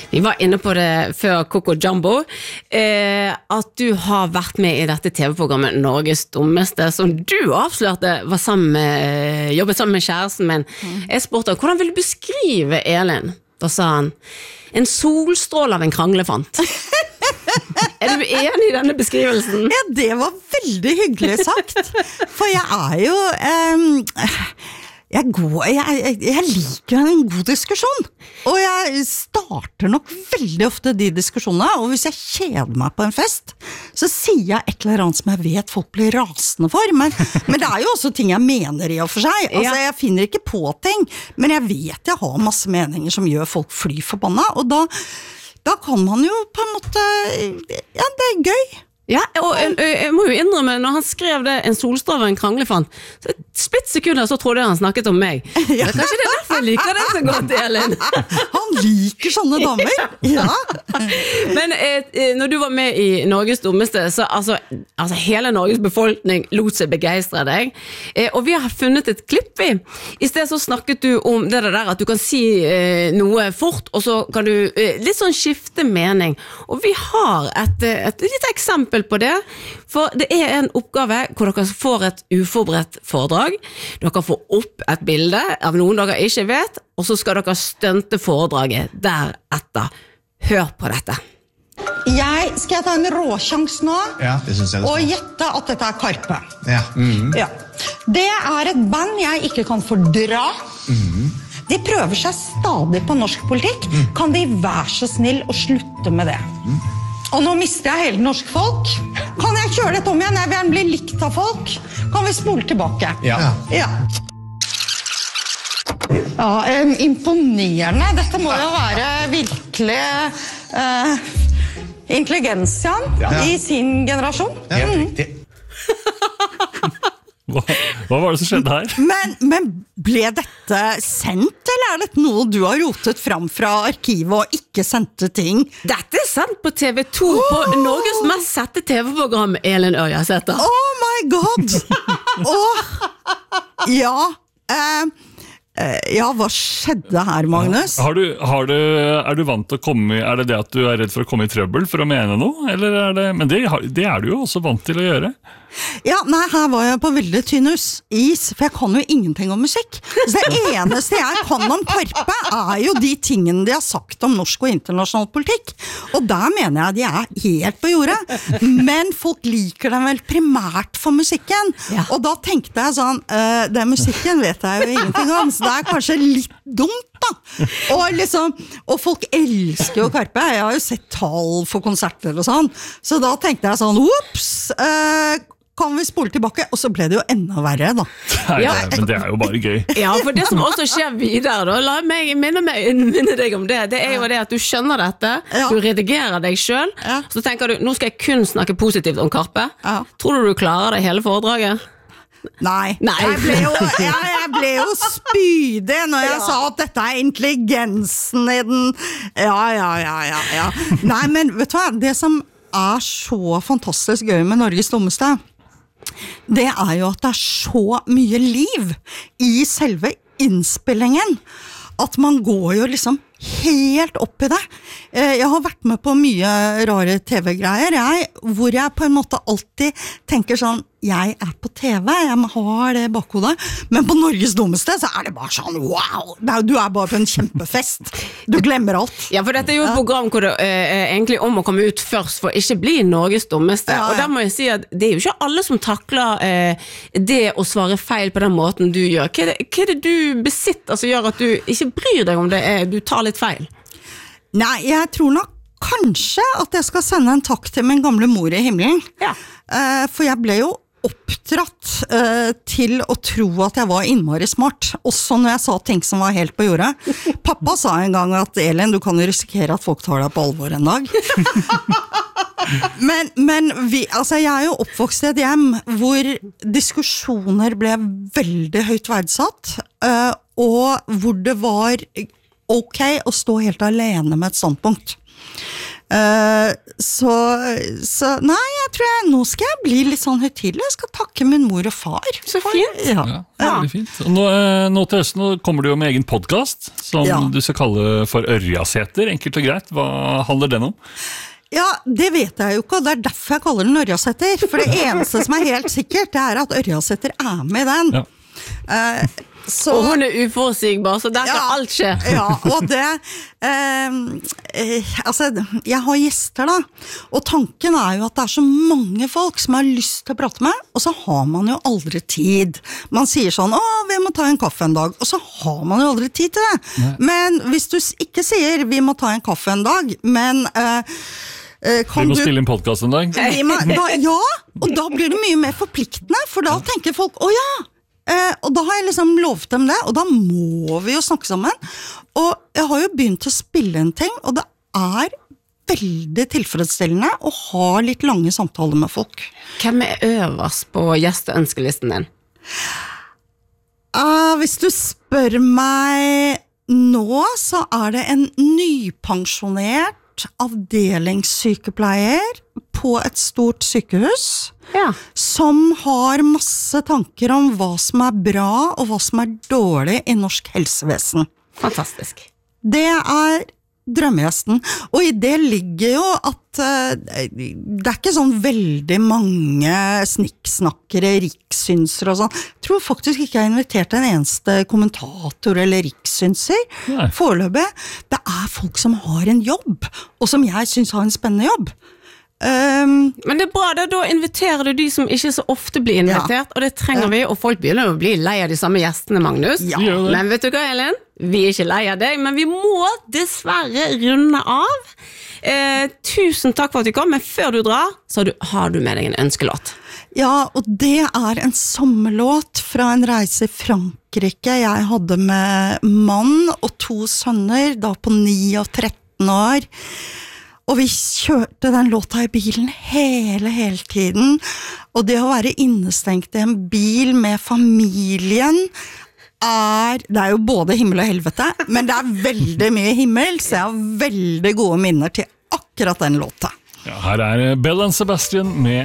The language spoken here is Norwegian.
Vi var inne på det før Coco Jumbo, at du har vært med I dette TV-programmet Norges dummeste, som du avslørte var jobbet sammen med kjæresten min. Jeg spurte, hvordan vil du beskrive Elin? Da sa han, en solstråle av en kranglefant. Du enig I denne beskrivelsen? Ja, det var veldig hyggelig sagt. For jeg jo... Jeg liker en god diskusjon, og jeg starter nok veldig ofte de diskusjonene, og hvis jeg kjeder meg på en fest, så sier jeg et eller annet som jeg vet folk blir rasende for, men det jo også ting jeg mener I og for seg. Altså, jeg finner ikke på ting, men jeg vet jeg har masse meninger som gjør folk fly forbanna, og da kan man jo på en måte, ja, det gøy. Ja, og jeg må jo innrømme, når han skrev det, en solstråle og en kranglefant, så et splitt sekunder så trodde jeg han snakket om meg. Ja. Kanskje det derfor jeg liker det så godt, Elin. Han liker sånne damer. Ja. Men når du var med I Norges dummeste, så altså hele Norges befolkning lot seg begeistre deg. Og vi har funnet et klipp I sted så snakket du om det der at du kan si noe fort, og så kan du litt sånn skifte mening. Og vi har et lite eksempel på det, for det en oppgave hvor dere får et uforberedt foredrag. Dere får opp et bilde av noen dere ikke vet, og så skal dere stunte foredraget deretter. Hør på dette. Skal jeg ta en råsjans nå? Ja, det synes jeg det og gjette at dette Karpe. Ja. Ja. Det et band jeg ikke kan fordra. De prøver seg stadig på norsk politikk. Kan de være så snill å slutte med det? Og nå mister jeg hele norsk folk. Kan jeg kjøre dette om igjen? Jeg vil gjerne bli likt av folk. Kan vi spole tilbake? Ja. Ja. Ja, imponerende. Dette må jo være virkelig intelligensian I sin generasjon. Ja, riktig. Hva var det som skjedde her? Men ble dette sendt, eller dette noe du har rotet fram fra arkivet og ikke sendte ting? Dette sendt på TV2 på Norges mest sette TV-program, Elin Ørjasæter. Oh my god! Ja, hva skjedde her, Magnus? Du vant til å komme det at du redd for å komme I trøbbel for å mene noe? Eller men det du jo også vant til å gjøre. Ja, nei, her var jeg på veldig tynn is, for jeg kan jo ingenting om musikk. Så det eneste jeg kan om Karpe jo de tingene de har sagt om norsk og internasjonal politikk. Og der mener jeg de helt på jordet. Men folk liker dem vel primært for musikken. Ja. Og da tenkte jeg sånn, den musikken vet jeg jo ingenting om, så det kanskje litt dumt da. Og folk elsker jo Karpe. Jeg har jo sett tall for konserter og sånn. Så da tenkte jeg sånn, ups, kan vi spole tilbake? Og så ble det jo enda verre da. Nei, men det jo bare gøy. Ja, for det som også skjer videre da, la meg minne deg om det jo det at du skjønner dette, du redigerer deg selv, så tenker du, nå skal jeg kun snakke positivt om Karpe. Tror du klarer det hele foredraget? Nei. Jeg ble jo spydig når jeg sa at dette intelligensen I den. Ja. Nei, men vet du hva? Det som så fantastisk gøy med Norges dummeste, det jo at det så mye liv I selve innspillingen, at man går jo liksom helt opp I det. Jeg har vært med på mye rare TV-greier, hvor jeg på en måte alltid tenker sånn, jeg på TV, jeg har det bakhodet, men på Norges dummeste så det bare sånn, wow, du bare på en kjempefest. Du glemmer alt. Ja, for dette jo et program hvor det egentlig om å komme ut først for ikke bli Norges dummeste, og der må jeg si at det jo ikke alle som takler det å svare feil på den måten du gjør. Hva det du besitter som gjør at du ikke bryr deg om det du tar litt feil? Nei, jeg tror nok kanskje at jeg skal sende en takk til min gamle mor I himmelen. Ja. For jeg ble jo oppdratt til å tro at jeg var innmari smart, også når jeg sa ting som var helt på jordet. Pappa sa en gang at Elin, du kan jo risikere at folk tar deg på alvor en dag. Men jeg jo oppvokst I et hjem hvor diskusjoner ble veldig høyt verdsatt, og hvor det var ok å stå helt alene med et standpunkt. Så nei, jeg tror nå skal jeg bli litt sånn høytidelig. Jeg skal takke min mor og far. Så fint. Ja, veldig fint. Og nå til høsten kommer du jo med egen podcast, som du skal kalle for Ørjaseter, enkelt og greit. Hva handler den om? Ja, det vet jeg jo ikke, og det derfor jeg kaller den Ørjaseter. For det eneste som helt sikkert, det at Ørjaseter med i den. Ja. Og hun uforutsigbar, så der kan alt skje. Ja, og det altså, jeg har gjester da, og tanken jo at det så mange folk som har lyst til å prate med, og så har man jo aldri tid. Man sier sånn, vi må ta en kaffe en dag, og så har man jo aldri tid til det. Nei. Men hvis du ikke sier, vi må ta en kaffe en dag, men vi må spille en podcast en dag. Ja, og da blir det mye mer forpliktende, for da tenker folk, og da har jeg liksom lovet dem det, og da må vi jo snakke sammen. Og jeg har jo begynt å spille en ting, og det veldig tilfredsstillende å ha litt lange samtaler med folk. Hvem øverst på gjesteønskelisten din? Hvis du spør meg nå, så det en nypensjonert avdelingssykepleier på et stort sykehus som har masse tanker om hva som bra og hva som dårlig i norsk helsevesen. Fantastisk. Det drømmegjesten, og i det ligger jo at det ikke sånn veldig mange snikksnakkere, rikssynser og sånn. Jeg tror faktisk ikke jeg har invitert en eneste kommentator eller rikssynser foreløpig. Det folk som har en jobb, og som jeg synes har en spennende jobb. Men det bra, da inviterer du de som ikke så ofte blir invitert, og det trenger vi, og folk begynner å bli lei av de samme gjestene, Magnus. Men vet du hva, Elin? Vi ikke lei av deg, men vi må dessverre runde av. Tusen takk for at du kom, men før du drar, så har du med deg en ønskelåt. Ja, og det en sommerlåt fra en reise i Frankrike. Jeg hadde med mann og 2 sønner, da på 9 og 13 år. Og vi kjørte den låta i bilen hele tiden. Og det å være innestengt i en bil med familien det jo både himmel og helvete, men det veldig mye himmel, så jeg har veldig gode minner til akkurat den låta. Ja, her Belle and Sebastian med